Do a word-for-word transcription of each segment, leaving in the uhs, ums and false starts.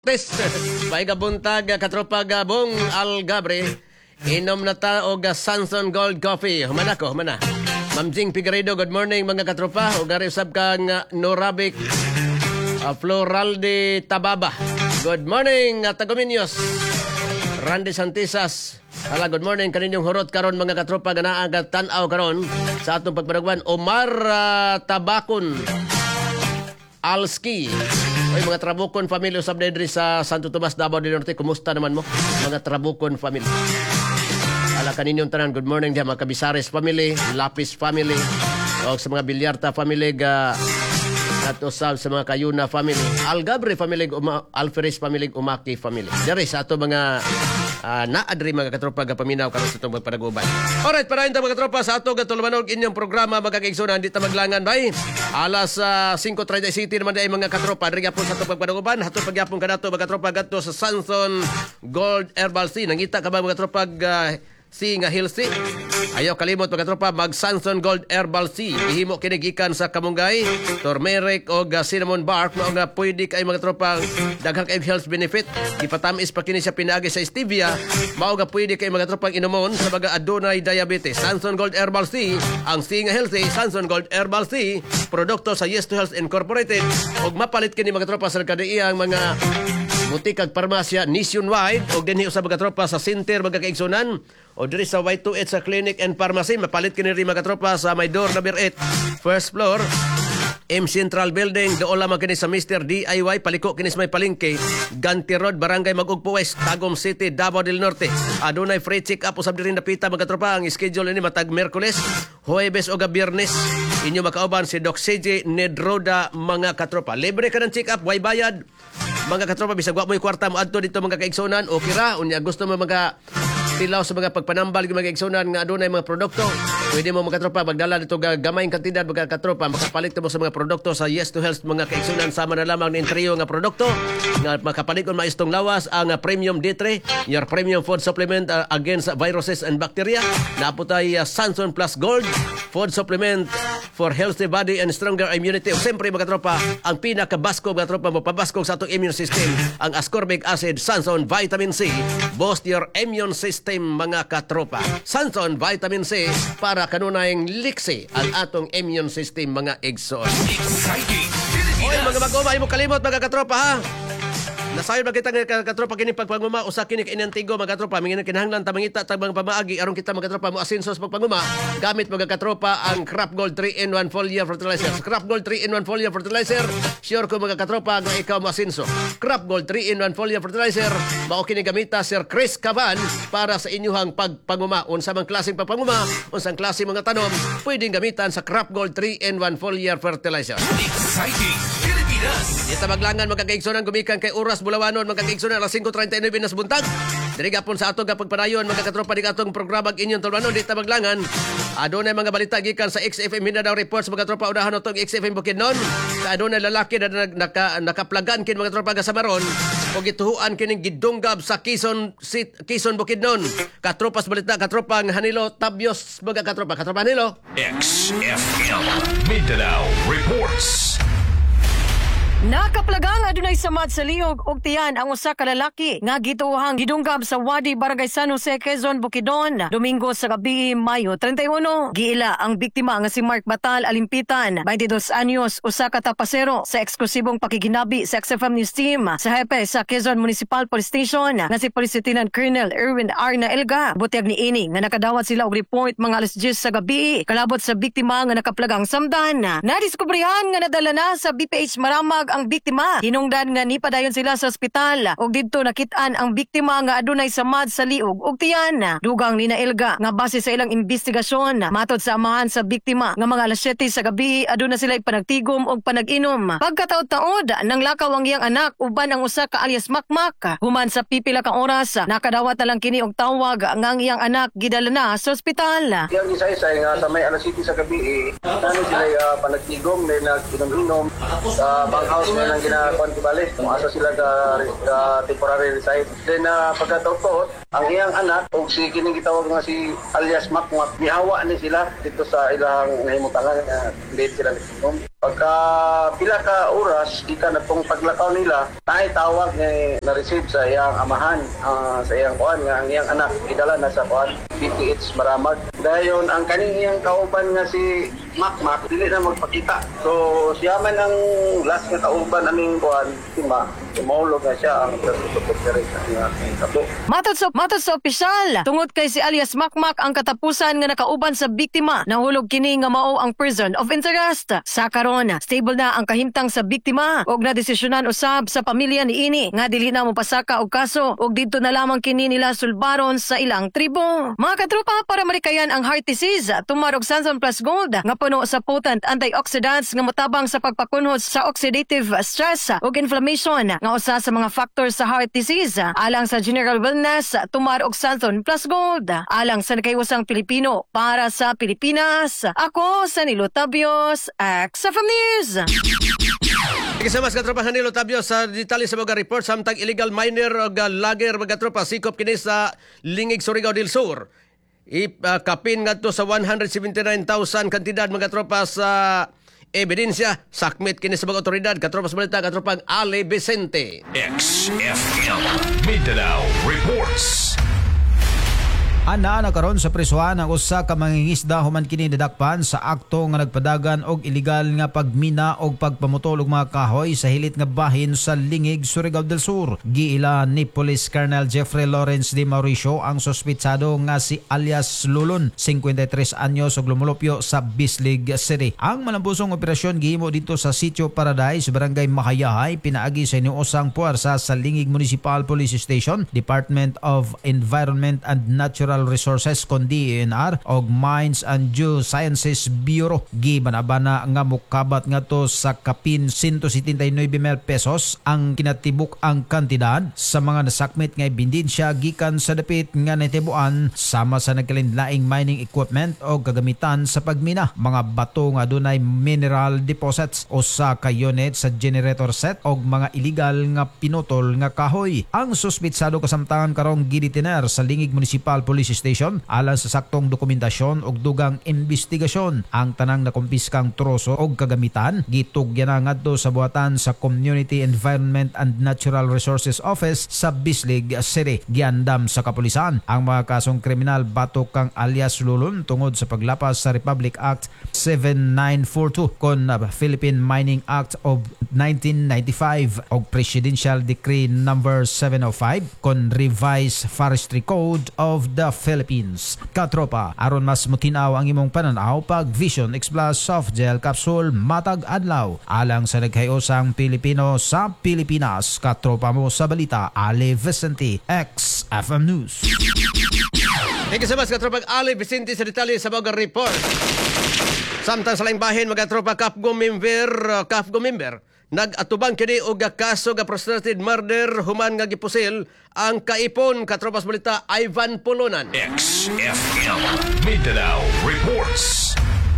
Martes. May kabuntag katropa Gabong Algabre. Inom na ta og Sanson Gold Coffee. Humana ko, humana. Ma'am Jing Figueredo, good morning mga katropa. O gari usab kang Norabic uh, Floral de Tababa. Good morning, uh, Tagominyos. Randy Santisas. Hala, good morning kaninyong hurot karon mga katropa nga naa tan-aw karon sa atong pagpanagwan. Omar uh, Tabakon Alski. Oy, mga Trabukon family usab diri sa Santo Tomas, Davao del Norte. Kumusta naman mo? Mga Trabukon family. Ala kaninyong tanan, good morning diha mga Kabisares family, Lapis family, o sa mga Bilyarta family ga ato sa sa mga Kayuna family, Algabre family, Uma, Alferez family, Umaki family. Diri sa ato mga uh, naadri mga katropa ga paminaw karon sa itong magpanaguban. Alright, para ta mga katropa sa ato gatulumanog inyong programa magkakaigsunan di ta maglangan bay. Alas uh, five thirty City naman day mga katropa diri gyapon sa itong magpanaguban. Hatod pagyapon kanato mga katropa gadto sa Sanson Gold Herbal Tea. Nangita ka ba mga katropa uh, si nga healthy? Ayaw kalimot mga tropa, mag Sanson Gold Herbal Tea. Ihimo kinigikan sa kamunggay, turmeric o cinnamon bark mao nga pwede kay mga tropa daghang kay health benefit. Ipatamis pa kini sa pinaagi sa stevia, mao nga pwede kay mga tropa inomon sa mga adunay diabetes. Sanson Gold Herbal Tea, ang tea nga healthy. Sanson Gold Herbal Tea, produkto sa Yes to Health Incorporated. Og mapalit kini mga tropa sa kadaiyang mga butik kag parmasya nationwide og dinhi usab mga tropa sa center mga kaigsunan o diri sa Y two eight sa clinic and pharmacy. Mapalit kini ri mga tropa sa may door number eight, first floor, M Central Building. Doon lamang kini sa Mister D I Y, paliko kini sa may palengke, Ganti Road, Barangay Magugpo West, Tagum City, Davao del Norte. Adunay free check up usab diri napita mga tropa. Ang schedule ni matag Miyerkules, Huwebes o Biyernes. Inyo makauban si Doc C J Nedroda mga katropa. Libre ka ng check up, way bayad. Mga katropa, bisag wa mo'y kwarta mo adto dito mga kaigsunan, okay ra. Unya gusto mo mga tilaw sa mga pagpanambal ng mga kaigsunan nga adunay mga produkto, pwede mo mga katropa magdala dito gamayng kantidad mga katropa, makapalit mo sa mga produkto sa Yes to Health mga kaigsunan. Sama na lamang ng trio nga produkto nga makapalit kon maistong lawas ang uh, Premium D three, your premium food supplement uh, against viruses and bacteria. Naputay uh, Sanson Plus Gold food supplement for healthy body and stronger immunity. O siyempre mga tropa, ang pinakabasko mga tropa mo pabaskog sa atong immune system, ang ascorbic acid Sanson Vitamin C. Boost your immune system mga katropa. Sanson Vitamin C para kanunayang liksi ang atong immune system mga igsoon. Oy mga mag-umay mo kalimot mga katropa ha. Nasayon ba kita nga katropa kini pagpanguma usa kini inantigo mga katropa mingin kinahanglan ta mangita tabang pamaagi aron kita mga katropa mo asenso sa pagpanguma gamit mga katropa ang Crop Gold three in one foliar fertilizer. Crop Gold three in one foliar fertilizer, sure ko mga katropa nga ikaw mo asenso. Crop Gold three in one foliar fertilizer mao kini gamita Sir Chris Caban para sa inyuhang pagpanguma. Unsa man klaseng pagpanguma, unsang klase mga tanom pwedeng gamitan sa Crop Gold three in one foliar fertilizer. Exciting! Dito maglangan magkakaigsunan gumikan kay Uras Bulawanon magkakaigsunan alas five thirty-nine nas buntag. Diri gapon sa atong kapagpanayon mga katropa di atong programa inyong tulumanon dito maglangan. Adunay mga balita gikan sa X F M Mindanao Reports mga tropa udahan atong X F M Bukidnon. Sa adunay lalaki na naka, nakaplagan kin mga tropa sa Maron o gituhuan kining gidunggab sa Quezon Sit Quezon Bukidnon. Katropas balita katropang Hanilo Tabios mga katropa katropa Hanilo. X F M Mindanao Reports. Nakaplagang adunay samad sa lihog og tiyan ang usa ka lalaki nga gituhang gidunggab sa Wadi Barangay San Jose, Quezon, Bukidnon. Domingo sa gabi, Mayo thirty-one. Giila ang biktima nga si Mark Batal Alimpitan, twenty-dos anyos, usa ka tapasero sa eksklusibong pakiginabi sa X F M News Team sa hepe sa Quezon Municipal Police Station nga si Police Lieutenant Colonel Erwin Arna Elga. Butyag ni ini nga nakadawat sila og report mga alas ten sa gabi kalabot sa biktima nga nakaplagang samdan. Nadiskubrihan nga nadala na sa B P H Maramag ang biktima. Hinungdan nga nipadayon sila sa ospital ug didto nakit-an ang biktima nga adunay samad sa liog ug tiyan. Dugang ni Elga nga base sa ilang investigasyon matod sa amahan sa biktima nga mga alas siyete sa gabi aduna sila panagtigom ug panag-inom. Pagkataod-taod nang lakaw ang iyang anak uban ang usa ka alias Makmak. Human sa pipila ka oras nakadawat na lang kini og tawag nga ang iyang anak gidala na sa ospital. Yung isa-isa nga sa may alas siyete sa gabi eh, ano sila uh, panagtigom na nag-inom-inom sa banghaw house na nang ginakuan ko balik. Kung asa sila ka, ka temporary reside. Then uh, pagkataon ang iyang anak o si kining gitawag nga si alias Makmak, gihawa ni sila dito sa ilang nahimutangan nga hindi sila nagsinom. Pagka pila ka oras, ika na itong paglakaw nila, tayo tawag nga na-receive sa iyang amahan, uh, sa iyang kuhan, nga ang iyang anak, idala na sa kuhan, P T H Maramag. Dahil ang kaning iyang kauban nga si Makmak, dili na magpakita. So, siya man ang last nga kauban aming kuhan, si Ma, sumahulog na siya ang pagkakapagkari sa kapo. Matod sa, matod sa opisyal, tungod kay si alias Makmak ang katapusan nga nakauban sa biktima, nahulog kini nga mao ang person of interest. Sa karon, stable na ang kahimtang sa biktima og nadesisyonan usab sa pamilya ni ini nga dili na mo pasaka og kaso og didto na lamang kini nila sulbaron sa ilang tribo. Mga katropa, para marikayan ang heart disease, tumarog Sanson Plus Gold nga puno sa potent antioxidants nga motabang sa pagpakunhod sa oxidative stress ug inflammation nga usa sa mga factors sa heart disease. Alang sa general wellness, tumarog Sanson Plus Gold. Alang sa nakaiwasang Pilipino para sa Pilipinas. Ako sa Nilo Tabios, X F M News. Kasama sa katropa Hanilo Tabio sa detalye sa mga report samtang illegal miner o lager mga tropa sikop kini sa Lingig, Surigao del Sur. Ipakapin nga to sa one hundred seventy-nine thousand kantidad mga tropa sa ebidensya. Sakmit kini sa mga otoridad. Katropa sa balita, katropang Ale Vicente. X F M Mindanao Reports. Ana na karon sa prisuhan ang usa ka mangingisda human kini nadakpan sa akto nga nagpadagan og ilegal nga pagmina og pagpamutol og mga kahoy sa hilit nga bahin sa Lingig, Surigao del Sur. Giila ni Police Colonel Jeffrey Lawrence de Mauricio ang sospitsado nga si alias Lulon, fifty-three anyos ug lumulupyo sa Bislig City. Ang malambusong operasyon gihimo dito sa Sitio Paradise, Barangay Makayahay, pinaagi sa iniusang puwersa sa Lingig Municipal Police Station, Department of Environment and Natural Resources kon D E N R og Mines and Geosciences Bureau. Gibanabana nga mukabat nga to sa kapin one hundred seventy-nine mil pesos ang kinatibuk ang kantidad sa mga nasakmit nga ebidensya gikan sa dapit nga natibuan sama sa nagkalinlaing mining equipment o kagamitan sa pagmina. Mga bato nga dunay mineral deposits o sa ka unit sa generator set og mga illegal nga pinutol nga kahoy. Ang suspitsado kasamtangan karong gidetiner sa Lingig Municipal Police Station alang sa saktong dokumentasyon ug dugang investigasyon. Ang tanang nakumpiskang troso og kagamitan gitugyan na ngadto sa buhatan sa Community Environment and Natural Resources Office sa Bislig City. Giandam sa kapulisan ang mga kasong kriminal batok kang alias Lulon tungod sa paglapas sa Republic Act seventy-nine forty-two kon Philippine Mining Act of nineteen ninety-five og Presidential Decree number seven oh five kon Revised Forestry Code of the Philippines. Katropa, aron mas mutinaw ang imong pananaw pag Vision X Plus Soft Gel Capsule matag adlaw alang sa naghayosang Pilipino sa Pilipinas. Katropa mo sa balita, Ale Vicente, X F M News. Thank you so much, katropang Ale Vicente sa detalye sa mga report. Samtang sa laing bahin, mga tropa Kapgo member, Kapgo member, nag-atubang kini og kaso ga frustrated murder human nga gipusil ang kaipon katropas balita Ivan Polonan. X F M Mindanao Reports.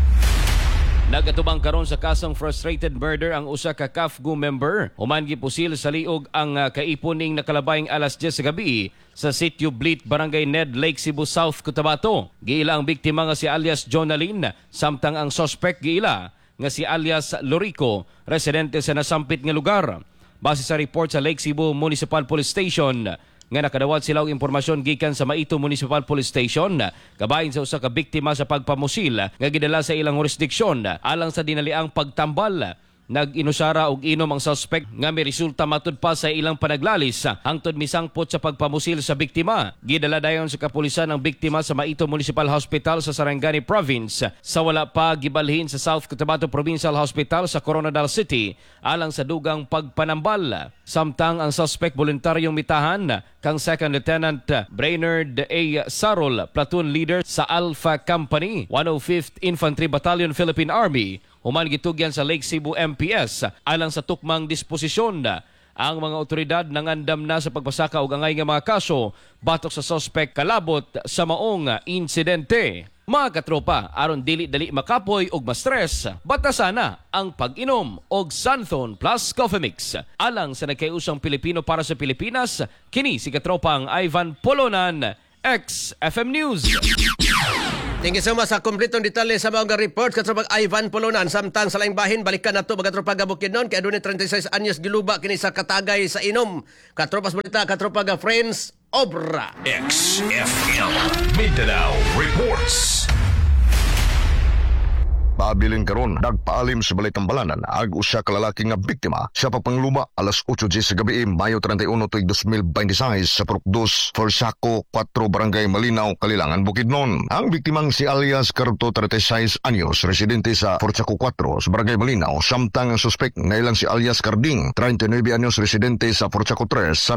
Nagatubang karon sa kasong frustrated murder ang usa ka C A F G O member. Human gipusil sa liog ang uh, kaipon ning nakalabayng alas diyes sa gabi sa Sitio Blit, Barangay Ned, Lake Cebu South, Cotabato. Giila ang biktima nga si alias Jonalyn, samtang ang suspect giila nga si alias Lorico, residente sa nasampit nga lugar. Base sa report sa Lake Cebu Municipal Police Station, nga nakadawat sila og impormasyon gikan sa Maito Municipal Police Station kabahin sa usa ka biktima sa pagpamusil nga gidala sa ilang jurisdiksyon alang sa dinaliang pagtambal. Nag-inusara og inom ang suspect nga may resulta matud pa sa ilang panaglalis hangtod misangpot sa pagpamusil sa biktima. Gidala dayon sa kapulisan ang biktima sa Maito Municipal Hospital sa Sarangani Province sa wala pa gibalhin sa South Cotabato Provincial Hospital sa Coronadal City alang sa dugang pagpanambal. Samtang ang suspect voluntaryong mitahan kang Second Lieutenant Brainerd A. Sarol, platoon leader sa Alpha Company, one oh fifth Infantry Battalion, Philippine Army, human gitugyan sa Lake Cebu M P S alang sa tukmang disposisyon. Ang mga otoridad nangandam na sa pagpasaka og angay nga mga kaso batok sa suspect kalabot sa maong insidente. Mga katropa, aron dili dali makapoy og ma-stress, batasana ang pag-inom og Santhon Plus Coffee Mix. Alang sa nagkayusang Pilipino para sa Pilipinas, kini si katropang Ivan Polonan, X F M News. Thank you so much sa kompletong detalye sa mga report katropang Ivan Polonan. Samtang sa laing bahin, balikan na ito mga katropa Bukidnon. Kaya doon thirty-six anyos giluba kini sa katagay sa inom. Katropas balita, katropa ga Friends Obra. X F M Mindanao Reports. Pabilin karon nagpaalim sa balay Tambalanan ag usa ka lalaki nga biktima sa pagpangluma alas eight sa gabi Mayo thirty-one tuig twenty twenty-six sa Purok two Forsaco four Barangay Malinaw, Kalilangan, Bukidnon. Ang biktimang si alias Carto thirty-six anyos, residente sa Forsaco four sa Barangay Malinaw, samtang ang suspect na ilang si alias Carding thirty-nine anyos, residente sa Forsaco three, San